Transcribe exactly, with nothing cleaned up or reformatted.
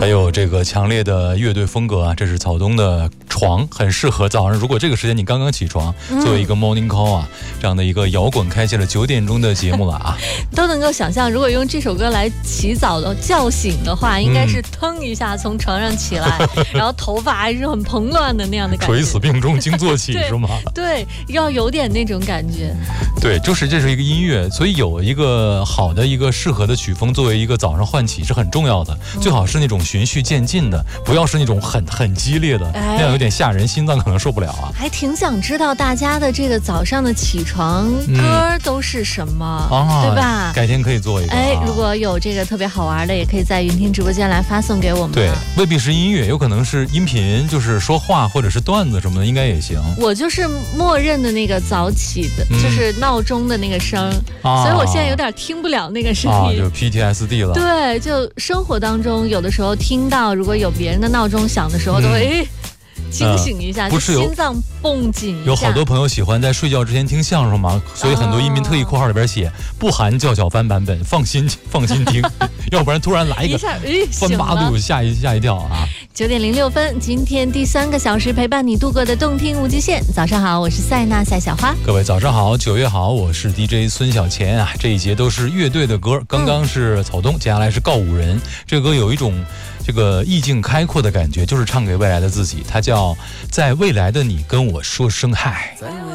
还有这个强烈的乐队风格啊，这是草东的床，很适合早上。如果这个时间你刚刚起床，作为一个 morning call 啊，这样的一个摇滚开启了九点钟的节目了啊， 都能够想象，如果用这首歌来起早的叫醒的话，应该是腾一下从床上起来，嗯、然后头发还是很蓬乱的那样的感觉， 垂死病中惊坐起是吗？ 对，要有点那种感觉。 对，就是这是一个音乐，所以有一个好的一个适合的曲风，作为一个早上唤起是很重要的，嗯、最好是那种循序渐进的，不要是那种很很激烈的，哎、那样有点吓人，心脏可能受不了啊。 还挺想知道大家的这个早上的起床歌都是什么，嗯、对吧？ 改天可以做一个。 哎，如果有这个特别好玩的，也可以在云听直播间来发送给我们。 对，未必是音乐，有可能是音频，就是说话或者是段子什么的，应该也行。 我就是默认的那个早起的，嗯、就是闹钟的那个声，啊、所以我现在有点听不了那个声音， 啊、就 P T S D 了。 对，就生活当中有的时候听到，如果有别人的闹钟响的时候，嗯、都会。惊醒一下， 嗯、不是心脏绷紧一下。 有好多朋友喜欢在睡觉之前听相声嘛，所以很多音频特意括号里边写不含叫小帆版本，放心放心听，要不然突然来一个翻八度，吓一吓一跳啊！ 九点零六分，今天第三个小时陪伴你度过的动听无极限。早上好，我是赛娜赛小花。 各位早上好，九月好，我是 D J 孙小钱啊。这一节都是乐队的歌，刚刚是草东，嗯、接下来是告五人。这个歌有一种这个意境开阔的感觉，就是唱给未来的自己，它叫在未来的你跟我说声嗨。